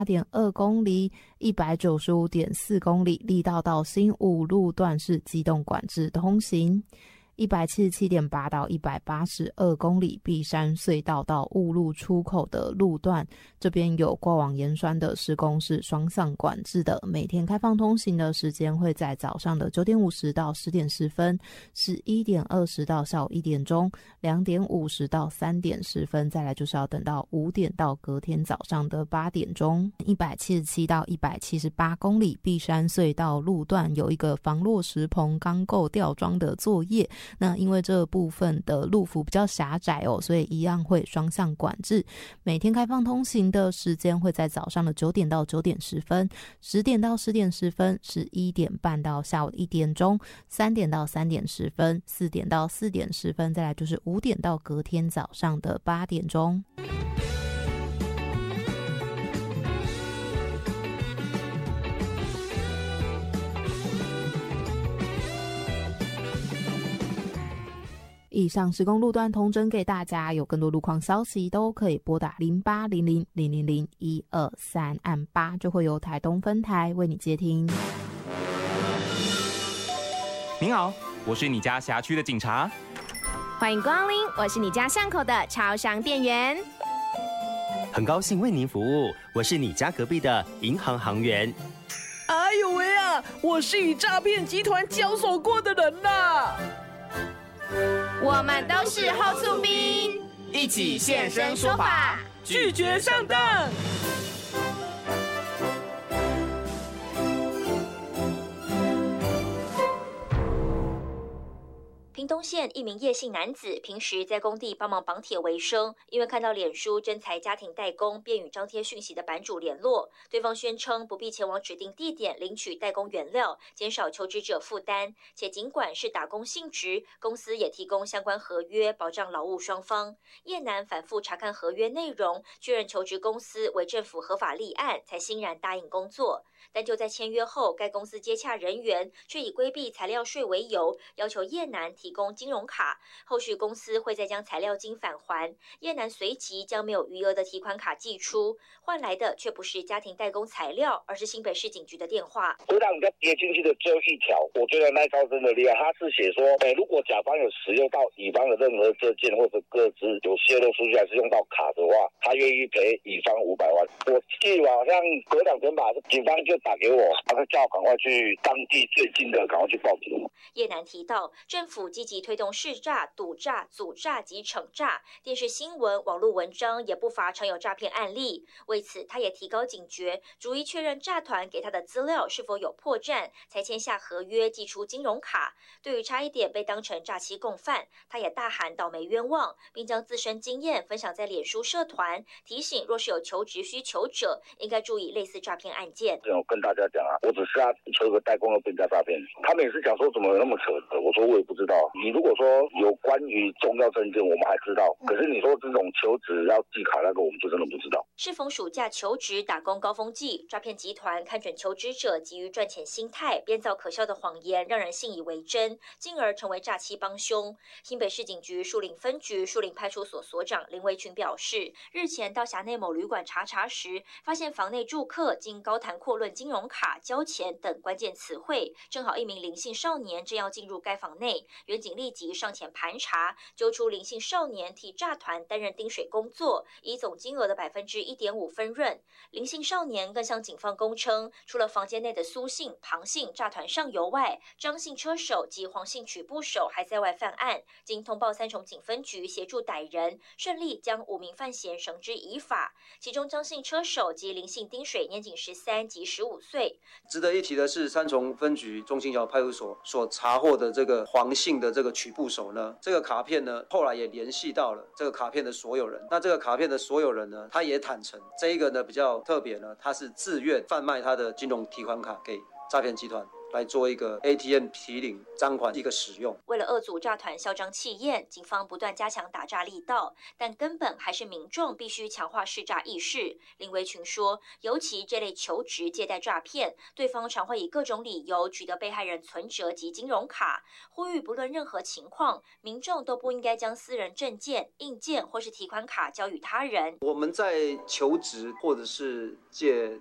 8.2公里，195.4公里，力道到新五路段是机动管制通行。177.8到182公里，碧山隧道到雾路出口的路段，这边有过往盐酸的施工是双向管制的，每天开放通行的时间会在早上的9点50到10点10分，11点20到下午1点钟，2点50到3点10分，再来就是要等到5点到隔天早上的8点钟。177到178公里，碧山隧道路段有一个防落石棚钢构吊装的作业，那因为这部分的路幅比较狭窄所以一样会双向管制，每天开放通行的时间会在早上的9点到9点10分，10点到10点10分，11点半到下午1点钟，3点到3点10分，4点到4点10分，再来就是5点到隔天早上的8点钟。以上施工路段统整给大家，有更多路况消息都可以拨打0800000123按8，就会由台东分台为你接听。 您好，我是你家辖区的警察。 欢迎光临，我是你家巷口的超商店员。 很高兴为您服务，我是你家隔壁的银行行员。 哎呦喂啊，我是与诈骗集团交手过的人啦。 我们都是后厝兵， 一起现身说法， 拒绝上当。 屏东县一名叶姓男子平时在工地帮忙绑铁为生，因为看到脸书征才家庭代工，便与张贴讯息的版主联络。对方宣称不必前往指定地点领取代工原料，减少求职者负担，且尽管是打工性质，公司也提供相关合约保障劳务双方。叶男反复查看合约内容，确认求职公司为政府合法立案，才欣然答应工作。但就在签约后，该公司接洽人员却以规避材料税为由，要求叶男提供金融卡，后续公司会再将材料金返还。叶男随即将没有余额的提款卡寄出，换来的却不是家庭代工材料，而是新北市警局的电话。 会让人家跌进去的只有一条，我觉得那一招真的厉害。他是写说，如果甲方有使用到乙方的任何证件或者个资有泄露出去，还是用到卡的话，他愿意赔乙方500万。我记得好像隔2天吧，警方就打给我，他叫我赶快去当地最近的，赶快去报警。 叶男提到，政府积极推动识诈、堵诈、阻诈及惩诈，电视新闻、网络文章也不乏常有诈骗案例。为此，他也提高警觉，逐一确认诈团给他的资料是否有破绽，才签下合约，寄出金融卡。对于差一点被当成诈欺共犯，他也大喊倒霉冤枉，并将自身经验分享在脸书社团，提醒若是有求职需求者，应该注意类似诈骗案件。 我跟大家讲啊，我只是求个代工要被人家诈骗，他们也是讲说怎么有那么扯的，我说我也不知道。你如果说有关于重要证件，我们还知道，可是你说这种求职要寄卡那个，我们就真的不知道。 适逢暑假求职打工高峰季，诈骗集团看准求职者急于赚钱心态，编造可笑的谎言，让人信以为真，进而成为诈欺帮凶。新北市警局树林分局树林派出所所长林维群表示，日前到辖内某旅馆查时，发现房内住客经高谈阔论金融卡、交钱等关键词汇，正好一名林姓少年正要进入该房内，员警立即上前盘查，揪出林姓少年替诈团担任盯水工作，以总金额的1.5%分润。林姓少年更向警方供称，除了房间内的苏姓、庞姓诈团上游外，张姓车手及黄姓曲部手还在外犯案。经通报3重警分局协助逮人，顺利将5名犯嫌绳之以法。其中张姓车手及林姓丁水年仅13及15岁。 值得一提的是，3重分局中清桥派出所所查获的这个黄姓的这个曲部手呢，这个卡片呢，后来也联系到了这个卡片的所有人。那这个卡片的所有人呢，他也坦诚，这一个呢比较特别呢，他是自愿贩卖他的金融提款卡给诈骗集团。 来做一个 ATM 提领赃款一个使用。 为了遏阻诈团嚣张气焰，警方不断加强打诈力道，但根本还是民众必须强化识诈意识。林维群说，尤其这类求职借贷诈骗，对方常会以各种理由取得被害人存折及金融卡，呼吁不论任何情况，民众都不应该将私人证件、印件或是提款卡交予他人。 我们在求职或者是借